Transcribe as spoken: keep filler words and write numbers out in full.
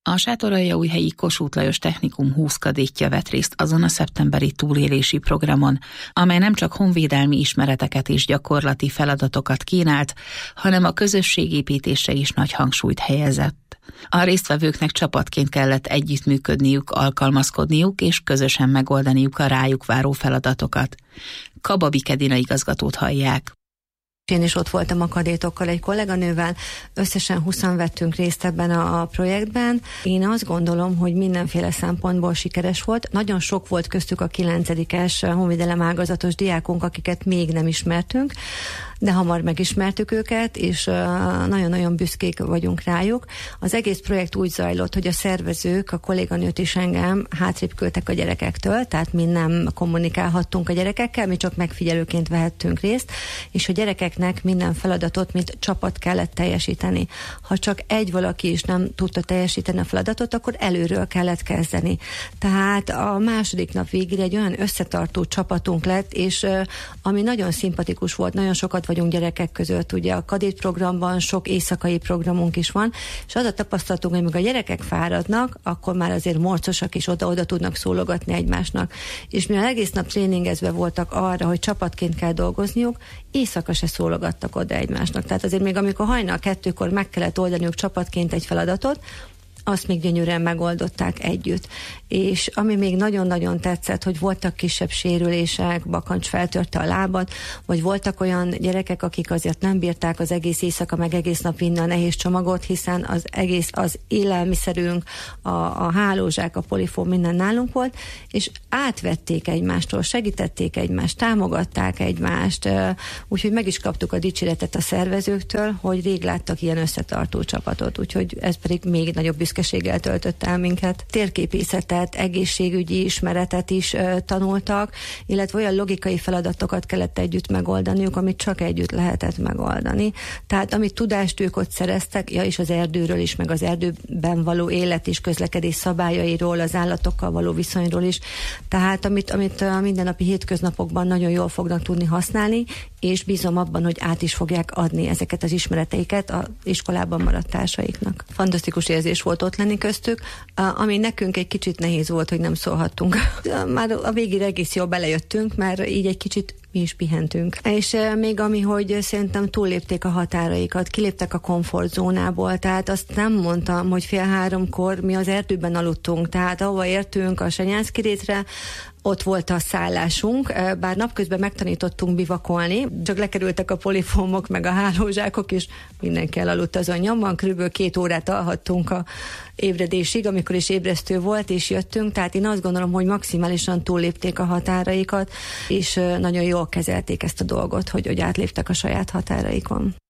A Sátoraljaújhelyi Kossuth Lajos Technikum húsz kadétja vett részt azon a szeptemberi túlélési programon, amely nem csak honvédelmi ismereteket és gyakorlati feladatokat kínált, hanem a közösségépítésre is nagy hangsúlyt helyezett. A résztvevőknek csapatként kellett együttműködniük, alkalmazkodniuk és közösen megoldaniuk a rájuk váró feladatokat. Kababik Edina igazgatót hallják. Én is ott voltam a kadétokkal egy kolléganővel, összesen húszan vettünk részt ebben a, a projektben. Én azt gondolom, hogy mindenféle szempontból sikeres volt. Nagyon sok volt köztük a kilencedikes honvédelem ágazatos diákunk, akiket még nem ismertünk, de hamar megismertük őket, és nagyon-nagyon büszkék vagyunk rájuk. Az egész projekt úgy zajlott, hogy a szervezők, a kolléganőt is engem hátrébb küldtek a gyerekektől, tehát mi nem kommunikálhattunk a gyerekekkel, mi csak megfigyelőként vehettünk részt, és a gyerekeknek minden feladatot, mint csapat kellett teljesíteni. Ha csak egy valaki is nem tudta teljesíteni a feladatot, akkor előről kellett kezdeni. Tehát a második nap végére egy olyan összetartó csapatunk lett, és ami nagyon szimpatikus volt, nagyon sokat vagyunk gyerekek között, ugye a kadét programban sok éjszakai programunk is van, és az a tapasztalatunk, hogy amikor a gyerekek fáradnak, akkor már azért morcosak is oda-oda tudnak szólogatni egymásnak. És mivel egész nap tréningezve voltak arra, hogy csapatként kell dolgozniuk, éjszaka se szólogattak oda egymásnak. Tehát azért még amikor hajnal kettőkor meg kellett oldaniuk csapatként egy feladatot, azt még gyönyörűen megoldották együtt. És ami még nagyon-nagyon tetszett, hogy voltak kisebb sérülések, bakancs feltörte a lábat, vagy voltak olyan gyerekek, akik azért nem bírták az egész éjszaka, meg egész nap vinni a nehéz csomagot, hiszen az egész, az élelmiszerünk, a, a hálózsák, a polifón, minden nálunk volt, és átvették egymástól, segítették egymást, támogatták egymást, úgyhogy meg is kaptuk a dicséretet a szervezőktől, hogy rég láttak ilyen összetartó csapatot, úgyhogy ez pedig még nagyobb büszkeséggel töltött el minket. Térképészetet, egészségügyi ismeretet is uh, tanultak, illetve olyan logikai feladatokat kellett együtt megoldaniuk, amit csak együtt lehetett megoldani. Tehát amit tudást ők ott szereztek, ja, és az erdőről is, meg az erdőben való élet és közlekedés szabályairól, az állatokkal való viszonyról is. Tehát amit, amit a mindennapi hétköznapokban nagyon jól fognak tudni használni, és bízom abban, hogy át is fogják adni ezeket az ismereteiket az iskolában maradt társaiknak. Fantasztikus érzés volt ott lenni köztük, ami nekünk egy kicsit nehéz volt, hogy nem szólhattunk. Már a végére egész jól belejöttünk, mert így egy kicsit mi is pihentünk. És még ami, hogy szerintem túllépték a határaikat, kiléptek a komfortzónából, tehát azt nem mondtam, hogy fél háromkor mi az erdőben aludtunk, tehát ahova értünk a Senyánszkirétre, ott volt a szállásunk, bár napközben megtanítottunk bivakolni, csak lekerültek a polifómok, meg a hálózsákok, és mindenki elaludt azon nyomban, körülbelül két órát alhattunk a ébredésig, amikor is ébresztő volt, és jöttünk, tehát én azt gondolom, hogy maximálisan túllépték a határaikat, és nagyon jól kezelték ezt a dolgot, hogy, hogy átléptek a saját határaikon.